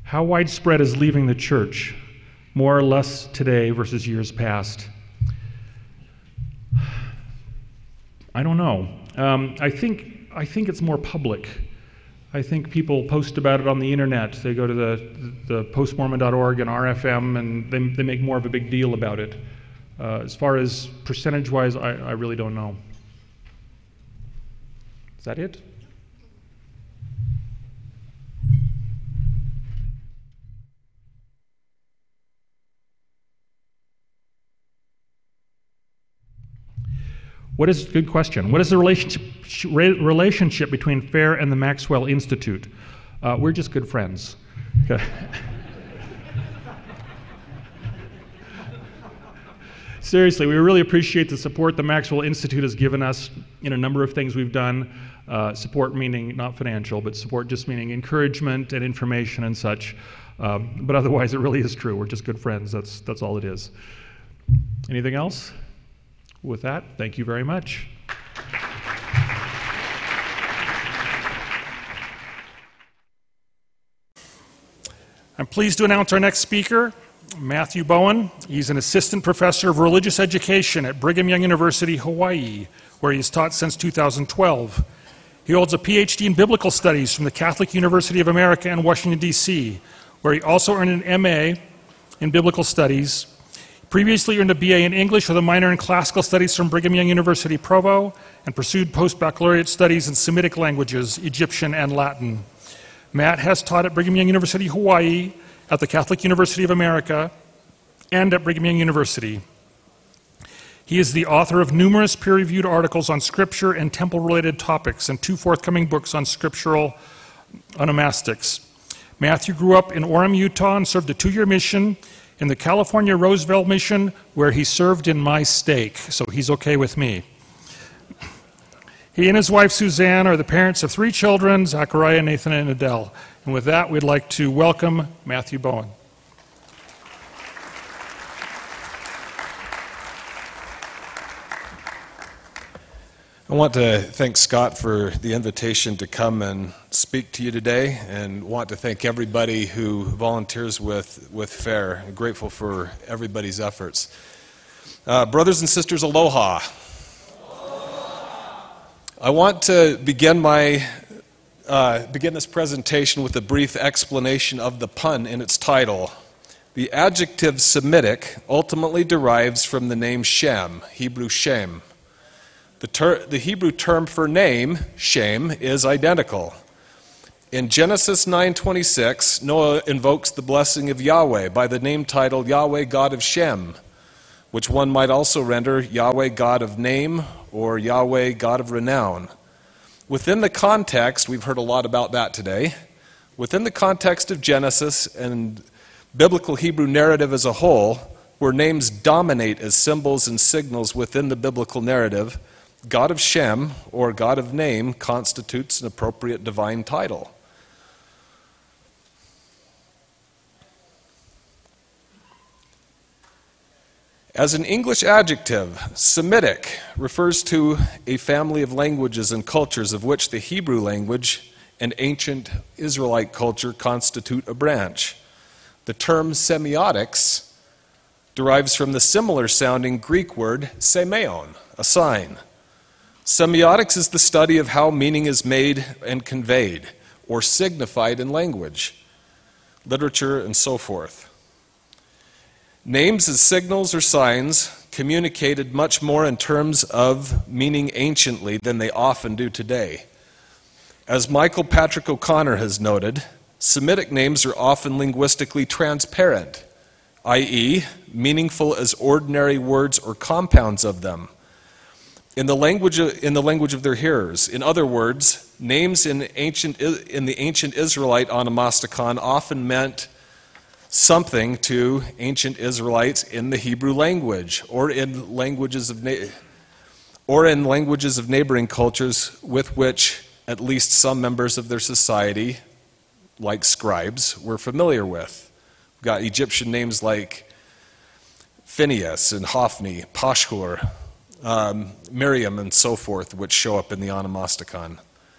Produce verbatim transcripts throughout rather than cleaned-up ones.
How widespread is leaving the church, more or less today versus years past? I don't know. Um, I think I think it's more public. I think people post about it on the internet. They go to the, the post mormon dot org and R F M, and they, they make more of a big deal about it. Uh, as far as percentage-wise, I, I really don't know. Is that it? What is, good question. What is the relationship, relationship between FAIR and the Maxwell Institute? Uh, we're just good friends. Okay. Seriously, we really appreciate the support the Maxwell Institute has given us in a number of things we've done. Uh, support meaning not financial, but support just meaning encouragement and information and such. Um, but otherwise, it really is true. We're just good friends. That's, that's all it is. Anything else? With that, thank you very much. I'm pleased to announce our next speaker, Matthew Bowen. He's an assistant professor of religious education at Brigham Young University, Hawaii, where he has taught since two thousand twelve. He holds a P H D in biblical studies from the Catholic University of America in Washington, D C, where he also earned an M A in biblical studies. Previously earned a B A in English with a minor in classical studies from Brigham Young University, Provo, and pursued post-baccalaureate studies in Semitic languages, Egyptian and Latin. Matt has taught at Brigham Young University, Hawaii, at the Catholic University of America, and at Brigham Young University. He is the author of numerous peer-reviewed articles on scripture and temple-related topics and two forthcoming books on scriptural onomastics. Matthew grew up in Orem, Utah, and served a two-year mission in the California Roseville Mission, where he served in my stake, so he's okay with me. He and his wife Suzanne are the parents of three children, Zachariah, Nathan, and Adele. And with that, we'd like to welcome Matthew Bowen. I want to thank Scott for the invitation to come and speak to you today, and want to thank everybody who volunteers with, with FAIR. I'm grateful for everybody's efforts. Uh, brothers and sisters, aloha. Aloha. I want to begin my uh, begin this presentation with a brief explanation of the pun in its title. The adjective Semitic ultimately derives from the name Shem, Hebrew Shem. The, ter- the Hebrew term for name, Shem, is identical. In Genesis nine twenty-six, Noah invokes the blessing of Yahweh by the name title Yahweh God of Shem, which one might also render Yahweh God of name or Yahweh God of renown. Within the context, we've heard a lot about that today, within the context of Genesis and biblical Hebrew narrative as a whole, where names dominate as symbols and signals within the biblical narrative, God of Shem, or God of name, constitutes an appropriate divine title. As an English adjective, Semitic refers to a family of languages and cultures of which the Hebrew language and ancient Israelite culture constitute a branch. The term semiotics derives from the similar sounding Greek word semeion, a sign. Semiotics is the study of how meaning is made and conveyed, or signified in language, literature, and so forth. Names as signals or signs communicated much more in terms of meaning anciently than they often do today. As Michael Patrick O'Connor has noted, Semitic names are often linguistically transparent, that is, meaningful as ordinary words or compounds of them, in the language of, in the language of their hearers. In other words, names in ancient in the ancient Israelite onomasticon often meant something to ancient Israelites in the Hebrew language, or in languages of na- or in languages of neighboring cultures with which at least some members of their society, like scribes, were familiar with. We've got Egyptian names like Phineas and Hophni, Pashhur, Um, Miriam, and so forth, which show up in the onomasticon.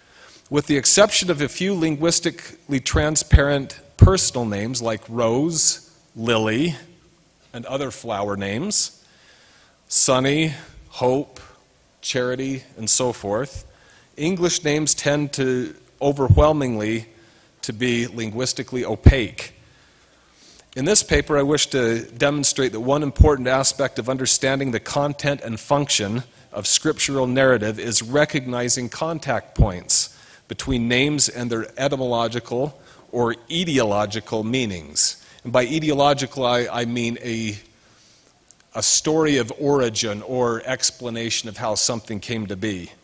With the exception of a few linguistically transparent personal names like Rose, Lily, and other flower names, Sunny, Hope, Charity, and so forth, English names tend to overwhelmingly to be linguistically opaque. In this paper, I wish to demonstrate that one important aspect of understanding the content and function of scriptural narrative is recognizing contact points between names and their etymological or etiological meanings. And by etiological, I, I mean a, a story of origin or explanation of how something came to be.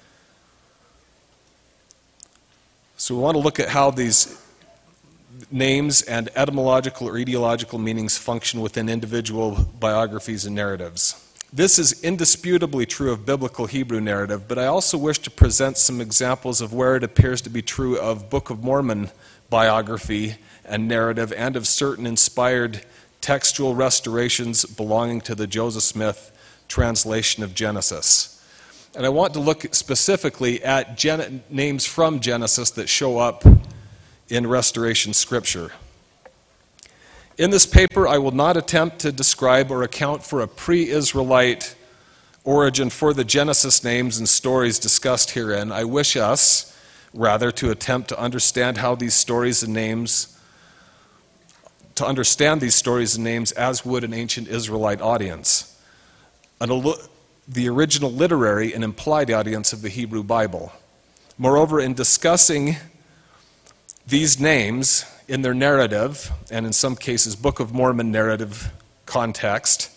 So we want to look at how these names and etymological or etiological meanings function within individual biographies and narratives. This is indisputably true of biblical Hebrew narrative, but I also wish to present some examples of where it appears to be true of Book of Mormon biography and narrative, and of certain inspired textual restorations belonging to the Joseph Smith translation of Genesis. And I want to look specifically at gen- names from Genesis that show up in restoration scripture. In this paper, I will not attempt to describe or account for a pre-Israelite origin for the Genesis names and stories discussed herein. I wish us, rather, to attempt to understand how these stories and names, to understand these stories and names as would an ancient Israelite audience, an, the original literary and implied audience of the Hebrew Bible. Moreover, in discussing these names in their narrative, and in some cases Book of Mormon narrative context,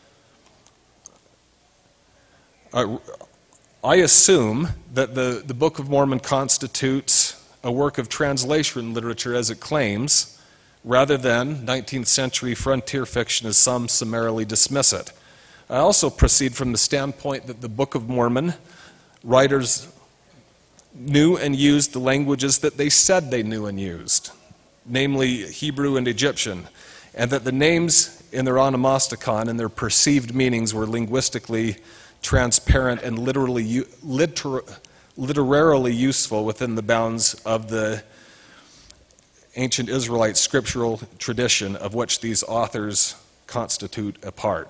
I, I assume that the, the Book of Mormon constitutes a work of translation literature as it claims, rather than nineteenth century frontier fiction as some summarily dismiss it. I also proceed from the standpoint that the Book of Mormon writers knew and used the languages that they said they knew and used, namely Hebrew and Egyptian, and that the names in their onomasticon and their perceived meanings were linguistically transparent and literally liter, literarily useful within the bounds of the ancient Israelite scriptural tradition of which these authors constitute a part.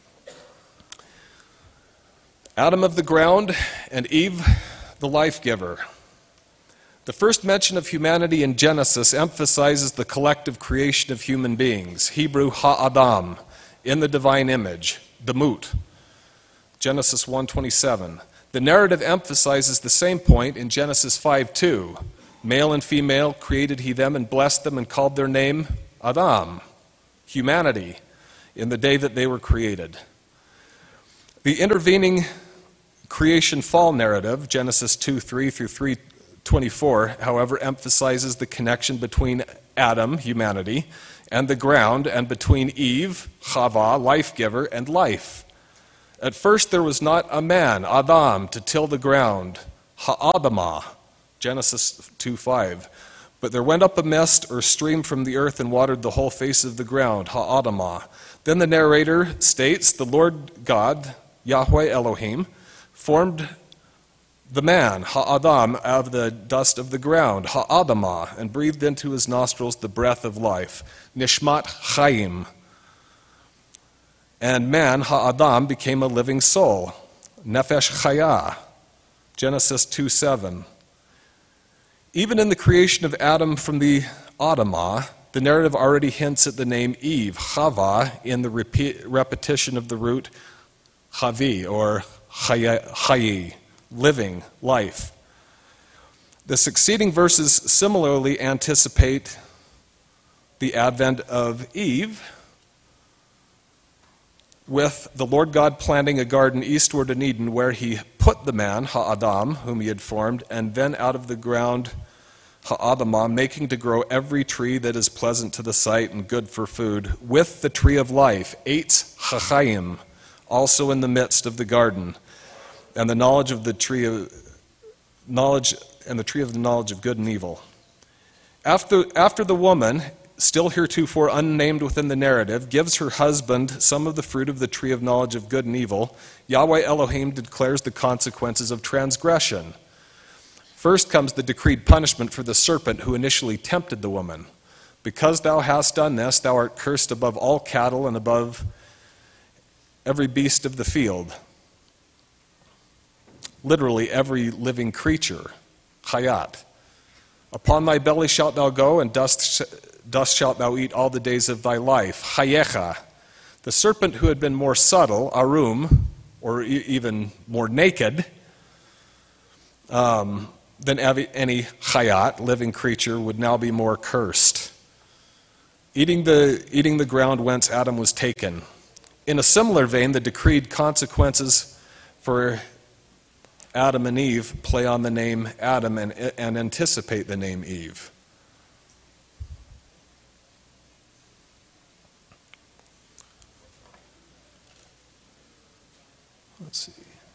Adam of the ground and Eve the life giver. The first mention of humanity in Genesis emphasizes the collective creation of human beings, Hebrew ha'adam, in the divine image, demut, Genesis one twenty-seven. The narrative emphasizes the same point in Genesis five two. Male and female created he them and blessed them and called their name Adam, humanity, in the day that they were created. The intervening creation fall narrative, Genesis two three through three twenty-four, however, emphasizes the connection between Adam, humanity, and the ground, and between Eve, Chava, life giver, and life. At first there was not a man, Adam, to till the ground, Ha'adamah, Genesis two five. But there went up a mist or stream from the earth and watered the whole face of the ground, Ha'adamah. Then the narrator states, the Lord God, Yahweh Elohim, formed the man, Ha'adam, out of the dust of the ground, Ha'adamah, and breathed into his nostrils the breath of life, Nishmat Chaim. And man, Ha'adam, became a living soul, Nefesh Chaya, Genesis two seven. Even in the creation of Adam from the Adamah, the narrative already hints at the name Eve, Chava, in the repeat, repetition of the root Chavi, or Chayi, living, life. The succeeding verses similarly anticipate the advent of Eve, with the Lord God planting a garden eastward in Eden where he put the man, Ha'adam, whom he had formed, and then out of the ground, Ha'adamah, making to grow every tree that is pleasant to the sight and good for food, with the tree of life, Eitz Hachayim, also in the midst of the garden, and the knowledge of the tree of knowledge and the tree of the knowledge of good and evil. After, after the woman, still heretofore unnamed within the narrative, gives her husband some of the fruit of the tree of knowledge of good and evil, Yahweh Elohim declares the consequences of transgression. First comes the decreed punishment for the serpent who initially tempted the woman. Because thou hast done this, thou art cursed above all cattle and above every beast of the field. Literally, every living creature. Hayat. Upon thy belly shalt thou go, and dust, dust shalt thou eat all the days of thy life. Hayecha. The serpent who had been more subtle, Arum, or e- even more naked, um, than any Hayat, living creature, would now be more cursed. Eating the, eating the ground whence Adam was taken. In a similar vein, the decreed consequences for Adam and Eve play on the name Adam and, and anticipate the name Eve. Let's see.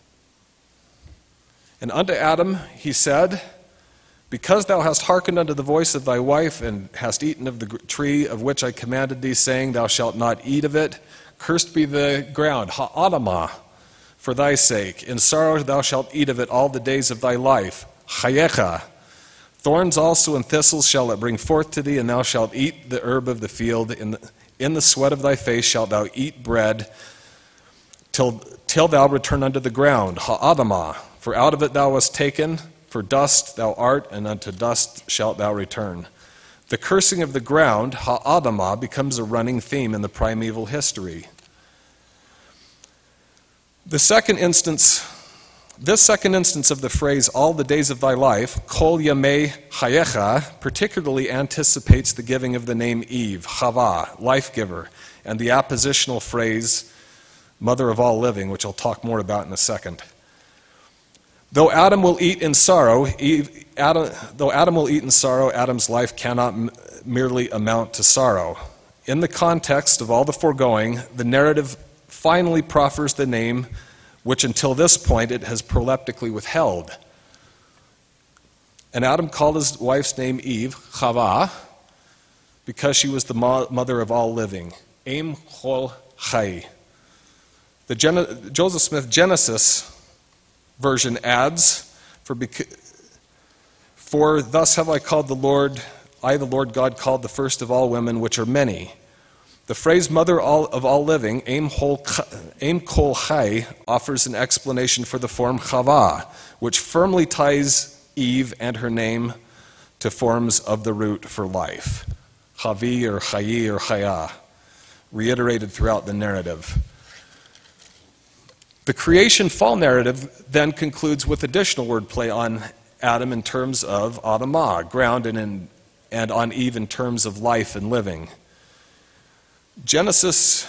And unto Adam he said, because thou hast hearkened unto the voice of thy wife, and hast eaten of the tree of which I commanded thee, saying, thou shalt not eat of it, cursed be the ground, ha'adamah, for thy sake. In sorrow thou shalt eat of it all the days of thy life. Chayecha. Thorns also and thistles shall it bring forth to thee, and thou shalt eat the herb of the field. In the, in the sweat of thy face shalt thou eat bread, till, till thou return unto the ground. Ha'adamah. For out of it thou wast taken, for dust thou art, and unto dust shalt thou return. The cursing of the ground, ha'adamah, becomes a running theme in the primeval history. The second instance, this second instance of the phrase, all the days of thy life, kol yamei hayecha, particularly anticipates the giving of the name Eve, Chava, life-giver, and the appositional phrase, mother of all living, which I'll talk more about in a second. Though Adam will eat in sorrow, Eve, Adam, though Adam will eat in sorrow, Adam's life cannot m- merely amount to sorrow. In the context of all the foregoing, the narrative finally proffers the name which until this point it has proleptically withheld. And Adam called his wife's name Eve, Chava, because she was the mo- mother of all living. Em Chol Chai. The Gen- Joseph Smith Genesis version adds, for, bec- for thus have I called the Lord, I the Lord God called the first of all women, which are many. The phrase mother of all living, Em Kol Chai, offers an explanation for the form Chava, which firmly ties Eve and her name to forms of the root for life. Chavi or Chayi or Chaya, reiterated throughout the narrative. The creation fall narrative then concludes with additional wordplay on Adam in terms of Adamah, ground, and, in, and on Eve in terms of life and living. Genesis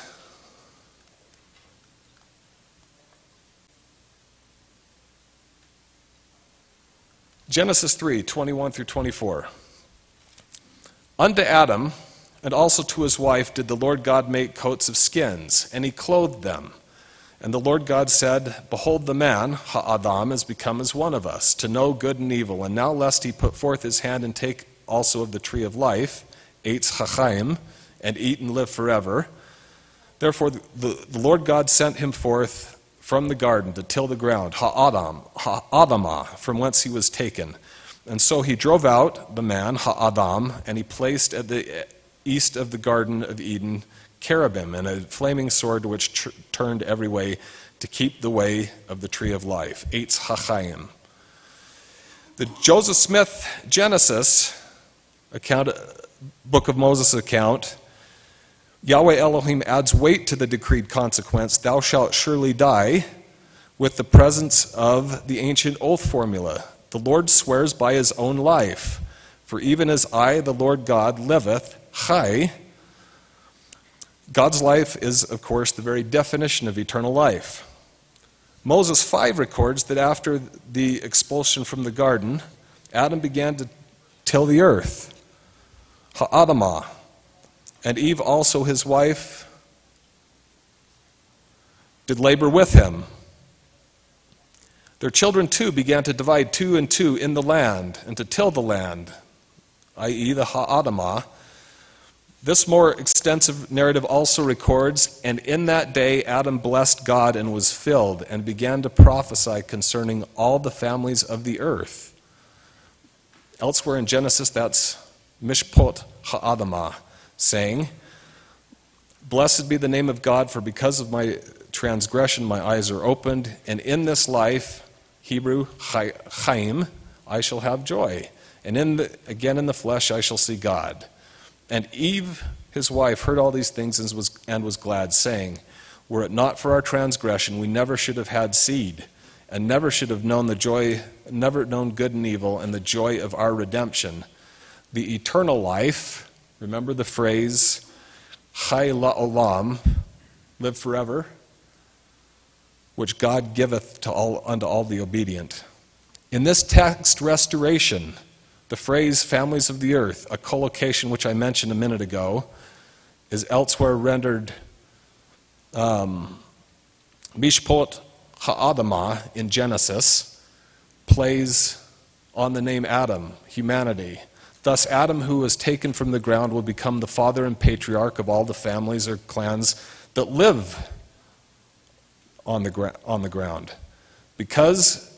Genesis three, twenty-one through twenty-four. Unto Adam and also to his wife did the Lord God make coats of skins, and he clothed them. And the Lord God said, behold, the man, Ha'adam, is become as one of us, to know good and evil. And now lest he put forth his hand and take also of the tree of life, Eitz Chachaim, and eat and live forever. Therefore the, the, the Lord God sent him forth from the garden to till the ground, Ha'adam, Ha'adamah, from whence he was taken. And so he drove out the man, Ha'adam, and he placed at the east of the Garden of Eden cherubim and a flaming sword which tr- turned every way to keep the way of the tree of life, Eitz Chachaim. The Joseph Smith Genesis account, Book of Moses account, Yahweh Elohim adds weight to the decreed consequence, thou shalt surely die, with the presence of the ancient oath formula. The Lord swears by his own life, for even as I, the Lord God, liveth, Chai. God's life is, of course, the very definition of eternal life. Moses five records that after the expulsion from the garden, Adam began to till the earth, Ha'adamah, and Eve also his wife did labor with him. Their children too began to divide two and two in the land and to till the land, that is the Ha'adamah. This more extensive narrative also records, and in that day Adam blessed God and was filled and began to prophesy concerning all the families of the earth. Elsewhere in Genesis, that's Mishpot Ha'adamah, saying, "Blessed be the name of God, for because of my transgression my eyes are opened, and in this life," Hebrew, Chaim, "I shall have joy. And in the, again in the flesh I shall see God." And Eve, his wife, heard all these things and was, and was glad, saying, "Were it not for our transgression, we never should have had seed, and never should have known the joy, never known good and evil, and the joy of our redemption." The eternal life, remember the phrase, Chai la'olam, live forever, which God giveth to all unto all the obedient. In this text, restoration, the phrase families of the earth, a collocation which I mentioned a minute ago, is elsewhere rendered um, Mishpot Ha'adamah in Genesis, plays on the name Adam, humanity. Thus Adam, who was taken from the ground, will become the father and patriarch of all the families or clans that live on the, gra- on the ground. Because,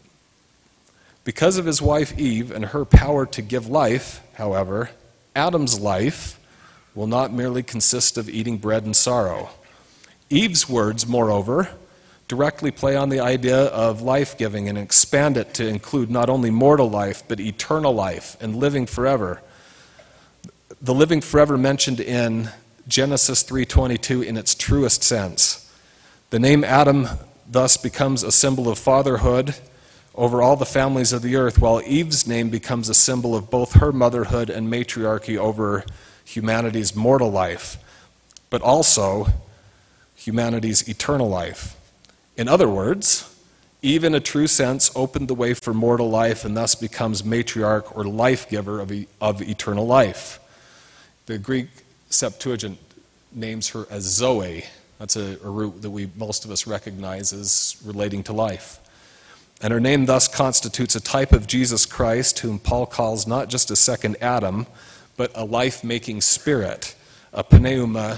because of his wife Eve and her power to give life, however, Adam's life will not merely consist of eating bread and sorrow. Eve's words, moreover, directly play on the idea of life-giving and expand it to include not only mortal life, but eternal life and living forever. The living forever mentioned in Genesis three twenty-two in its truest sense. The name Adam thus becomes a symbol of fatherhood over all the families of the earth, while Eve's name becomes a symbol of both her motherhood and matriarchy over humanity's mortal life, but also humanity's eternal life. In other words, Eve in a true sense opened the way for mortal life and thus becomes matriarch or life-giver of, e- of eternal life. The Greek Septuagint names her as Zoe. That's a, a root that we most of us recognize as relating to life. And her name thus constitutes a type of Jesus Christ, whom Paul calls not just a second Adam, but a life-making spirit, a pneuma,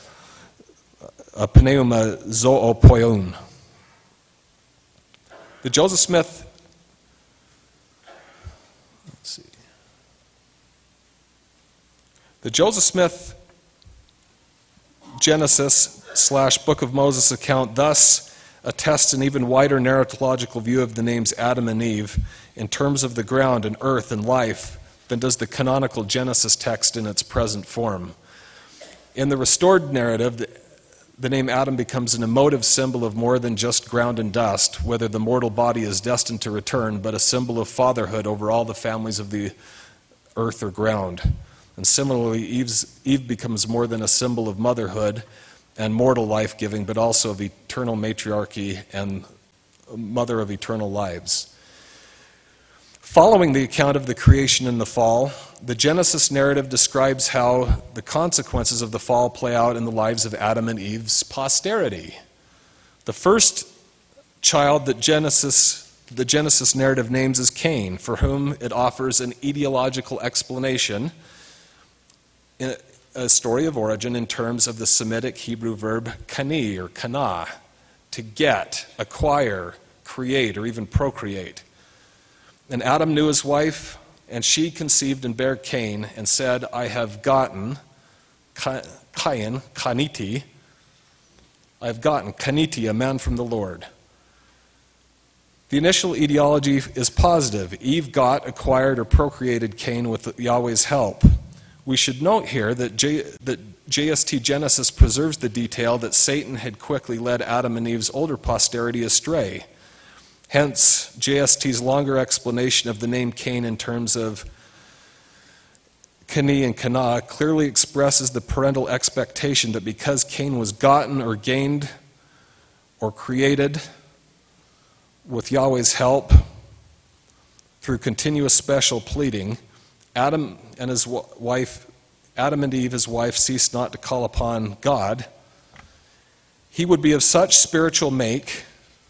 a pneuma zoopoion. The Joseph Smith, let's see, the Joseph Smith Genesis slash Book of Moses account thus attests an even wider narratological view of the names Adam and Eve in terms of the ground and earth and life than does the canonical Genesis text in its present form. In the restored narrative, the The name Adam becomes an emotive symbol of more than just ground and dust, whether the mortal body is destined to return, but a symbol of fatherhood over all the families of the earth or ground. And similarly, Eve's, Eve becomes more than a symbol of motherhood and mortal life-giving, but also of eternal matriarchy and mother of eternal lives. Following the account of the creation and the fall, the Genesis narrative describes how the consequences of the fall play out in the lives of Adam and Eve's posterity. The first child that Genesis, the Genesis narrative names is Cain, for whom it offers an etiological explanation, in a story of origin in terms of the Semitic Hebrew verb kani or kana, to get, acquire, create, or even procreate. And Adam knew his wife, and she conceived and bare Cain, and said, I have gotten, Cain, kaniti, I have gotten, kaniti, a man from the Lord. The initial etiology is positive. Eve got, acquired, or procreated Cain with Yahweh's help. We should note here that, J, that J S T Genesis preserves the detail that Satan had quickly led Adam and Eve's older posterity astray. Hence, J S T's longer explanation of the name Cain in terms of Kani and Kana clearly expresses the parental expectation that because Cain was gotten or gained or created with Yahweh's help through continuous special pleading, Adam and his wife, Adam and Eve, his wife, ceased not to call upon God. He would be of such spiritual make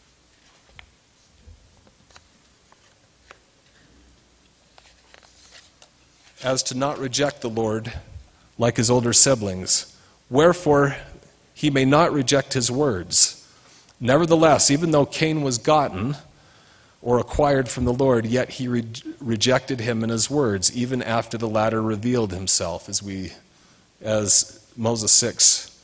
as to not reject the Lord like his older siblings. Wherefore, he may not reject his words. Nevertheless, even though Cain was gotten or acquired from the Lord, yet he re- rejected him and his words, even after the latter revealed himself, as we, as Moses six,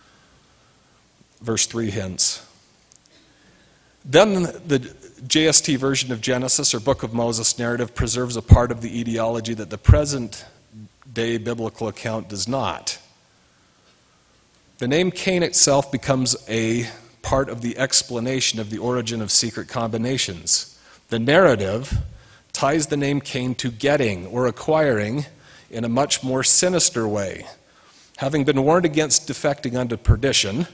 verse three hints. Then the J S T version of Genesis, or Book of Moses narrative, preserves a part of the etiology that the present day biblical account does not. The name Cain itself becomes a part of the explanation of the origin of secret combinations. The narrative ties the name Cain to getting or acquiring in a much more sinister way. Having been warned against defecting unto perdition,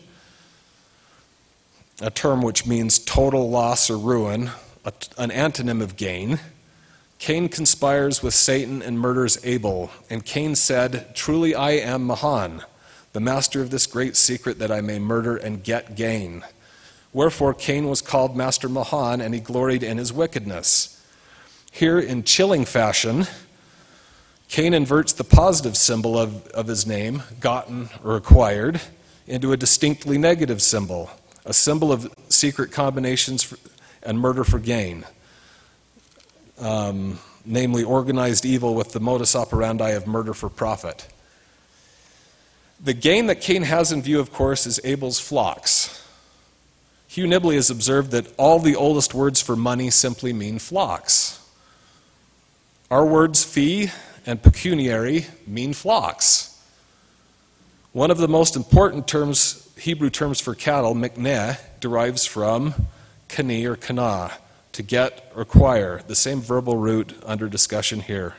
a term which means total loss or ruin, a, an antonym of gain, Cain conspires with Satan and murders Abel. And Cain said, "Truly I am Mahan, the master of this great secret, that I may murder and get gain." Wherefore Cain was called Master Mahan, and he gloried in his wickedness. Here, in chilling fashion, Cain inverts the positive symbol of, of his name, gotten or acquired, into a distinctly negative symbol, a symbol of secret combinations for, and murder for gain, um, namely organized evil with the modus operandi of murder for profit. The gain that Cain has in view, of course, is Abel's flocks. Hugh Nibley has observed that all the oldest words for money simply mean flocks. Our words fee and pecuniary mean flocks. One of the most important terms, Hebrew terms for cattle, mikneh, derives from kani or kana, to get or acquire, the same verbal root under discussion here.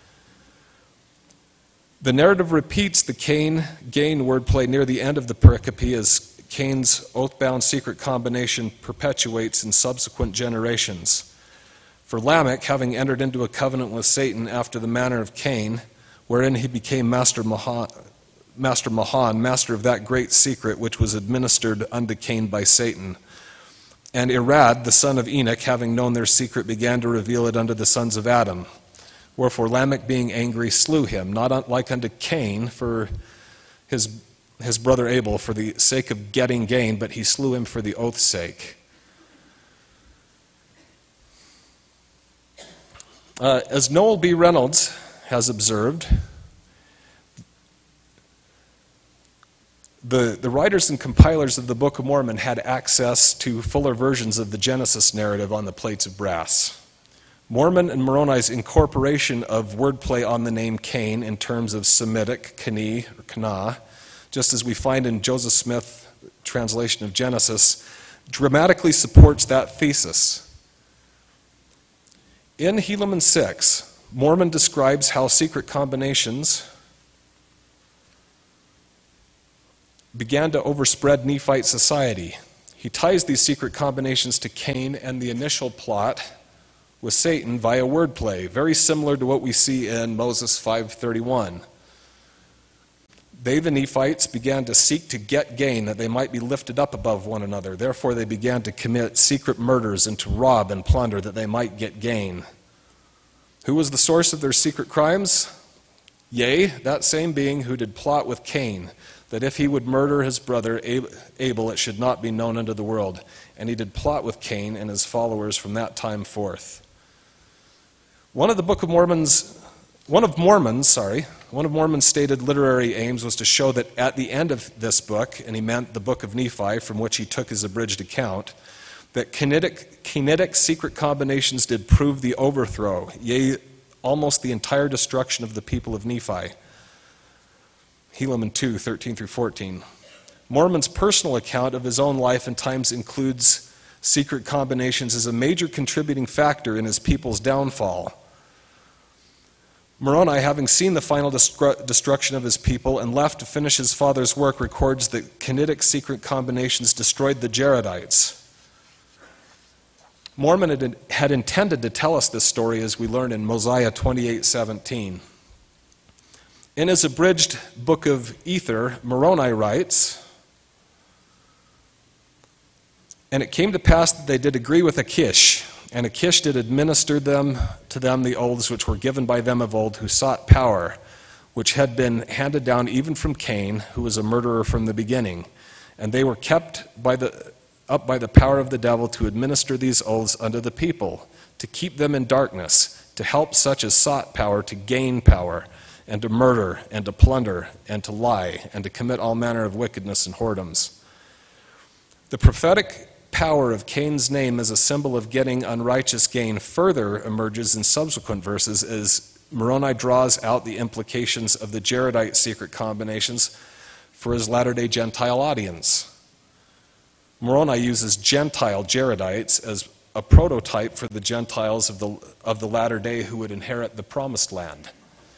The narrative repeats the Cain-gain wordplay near the end of the pericope as Cain's oath-bound secret combination perpetuates in subsequent generations. For Lamech, having entered into a covenant with Satan after the manner of Cain, wherein he became Master Mahan, Master Mahan, master of that great secret which was administered unto Cain by Satan. And Irad, the son of Enoch, having known their secret, began to reveal it unto the sons of Adam. Wherefore Lamech, being angry, slew him, not like unto Cain for his his brother Abel for the sake of getting gain, but he slew him for the oath's sake. Uh, as Noel B. Reynolds has observed, the, the writers and compilers of the Book of Mormon had access to fuller versions of the Genesis narrative on the plates of brass. Mormon and Moroni's incorporation of wordplay on the name Cain in terms of Semitic, Kani, or Kana, just as we find in Joseph Smith's translation of Genesis, dramatically supports that thesis. In Helaman six, Mormon describes how secret combinations began to overspread Nephite society. He ties these secret combinations to Cain and the initial plot with Satan via wordplay, very similar to what we see in Moses five thirty-one. They, the Nephites, began to seek to get gain, that they might be lifted up above one another. Therefore they began to commit secret murders and to rob and plunder, that they might get gain. Who was the source of their secret crimes? Yea, that same being who did plot with Cain, that if he would murder his brother Abel, it should not be known unto the world. And he did plot with Cain and his followers from that time forth. One of the Book of Mormon's, one of Mormon's, sorry, one of Mormon's stated literary aims was to show that at the end of this book, and he meant the Book of Nephi, from which he took his abridged account, that kinetic, kinetic secret combinations did prove the overthrow, yea, almost the entire destruction of the people of Nephi. Helaman two, thirteen through fourteen. Mormon's personal account of his own life and times includes secret combinations as a major contributing factor in his people's downfall. Moroni, having seen the final destru- destruction of his people and left to finish his father's work, records that kinetic secret combinations destroyed the Jaredites. Mormon had, had intended to tell us this story, as we learn in Mosiah twenty-eight seventeen. In his abridged Book of Ether, Moroni writes, "And it came to pass that they did agree with Achish, and Achish did administer them to them the oaths which were given by them of old, who sought power, which had been handed down even from Cain, who was a murderer from the beginning. And they were kept by the up by the power of the devil to administer these oaths unto the people, to keep them in darkness, to help such as sought power to gain power, and to murder, and to plunder, and to lie, and to commit all manner of wickedness and whoredoms. The prophetic power of Cain's name as a symbol of getting unrighteous gain further emerges in subsequent verses as Moroni draws out the implications of the Jaredite secret combinations for his latter-day Gentile audience. Moroni uses Gentile Jaredites as a prototype for the Gentiles of the, of the latter day who would inherit the promised land.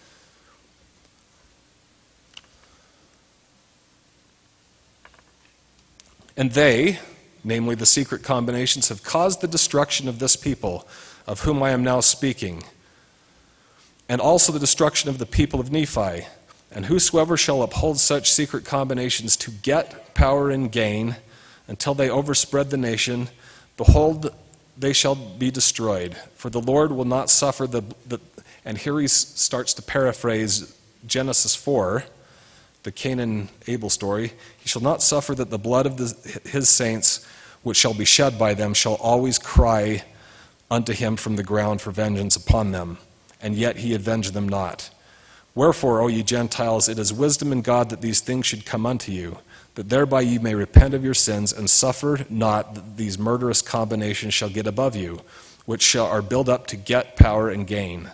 And they, namely the secret combinations, have caused the destruction of this people, of whom I am now speaking, and also the destruction of the people of Nephi. And whosoever shall uphold such secret combinations to get power and gain until they overspread the nation, behold, they shall be destroyed. For the Lord will not suffer the, the and here he starts to paraphrase Genesis four, the Cain-Abel story. He shall not suffer that the blood of the, his saints, which shall be shed by them, shall always cry unto him from the ground for vengeance upon them, and yet he avenged them not. Wherefore, O ye Gentiles, it is wisdom in God that these things should come unto you, that thereby ye may repent of your sins, and suffer not that these murderous combinations shall get above you, which shall are built up to get power and gain.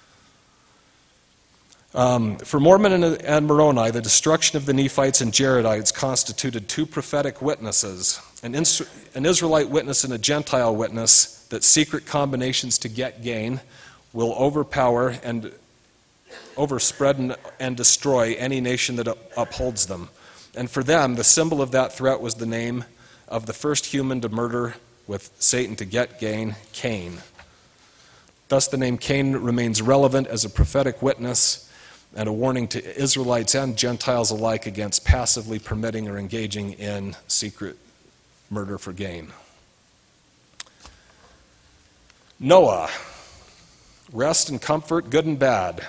Um, for Mormon and, and Moroni, the destruction of the Nephites and Jaredites constituted two prophetic witnesses, an, Is- an Israelite witness and a Gentile witness, that secret combinations to get gain will overpower and overspread and, and destroy any nation that upholds them. And for them, the symbol of that threat was the name of the first human to murder with Satan to get gain, Cain. Thus the name Cain remains relevant as a prophetic witness and a warning to Israelites and Gentiles alike against passively permitting or engaging in secret murder for gain. Noah, rest and comfort, good and bad.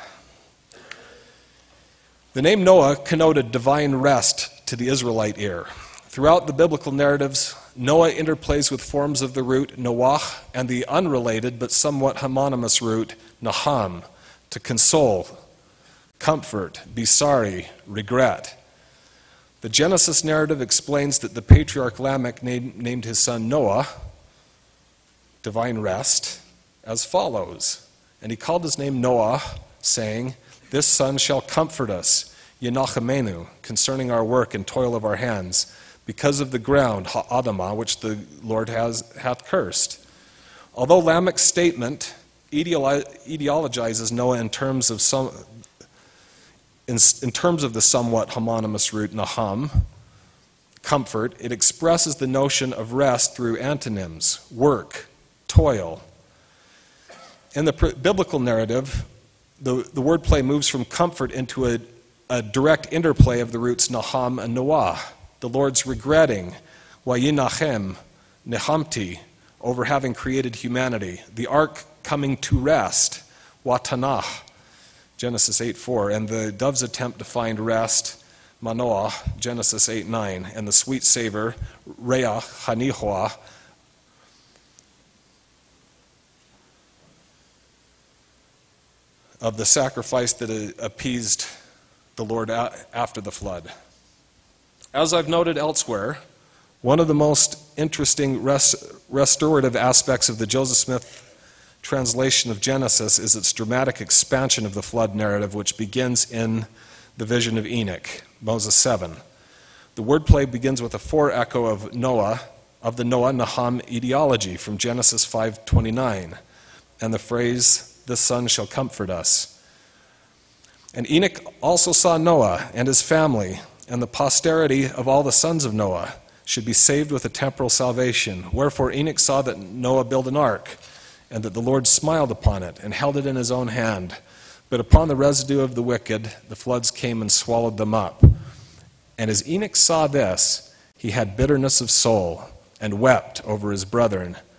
The name Noah connoted divine rest to the Israelite ear. Throughout the biblical narratives, Noah interplays with forms of the root Noach and the unrelated but somewhat homonymous root Naham, to console, comfort, be sorry, regret. The Genesis narrative explains that the patriarch Lamech named, named his son Noah, divine rest, as follows. And he called his name Noah, saying, this son shall comfort us, Yenachemenu, concerning our work and toil of our hands, because of the ground, ha'adamah, which the Lord has, hath cursed. Although Lamech's statement ideologizes Noah in terms of some, in, in terms of the somewhat homonymous root Naham, comfort, it expresses the notion of rest through antonyms, work, toil. In the pr- biblical narrative, the, the wordplay moves from comfort into a, a direct interplay of the roots Naham and Noah. The Lord's regretting, Wayinachem, Nehamti, over having created humanity. The ark coming to rest, Watanah, Genesis eight four, and the dove's attempt to find rest, Manoah, Genesis eight nine, and the sweet savor, Reah, Hanihoah, of the sacrifice that appeased the Lord after the flood. As I've noted elsewhere, one of the most interesting rest, restorative aspects of the Joseph Smith translation of Genesis is its dramatic expansion of the flood narrative, which begins in the vision of Enoch, Moses seven. The wordplay begins with a foreecho of Noah, of the Noah Naham ideology from Genesis five twenty-nine, and the phrase, "The Son shall comfort us." And Enoch also saw Noah and his family, and the posterity of all the sons of Noah should be saved with a temporal salvation. Wherefore Enoch saw that Noah built an ark, and that the Lord smiled upon it, and held it in his own hand. But upon the residue of the wicked, the floods came and swallowed them up. And as Enoch saw this, he had bitterness of soul, and wept over his brethren,